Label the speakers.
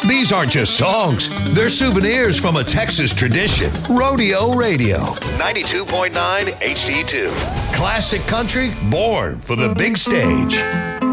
Speaker 1: These aren't just songs, they're souvenirs from a Texas tradition. Rodeo Radio, 92.9 HD2. Classic country born for the big stage.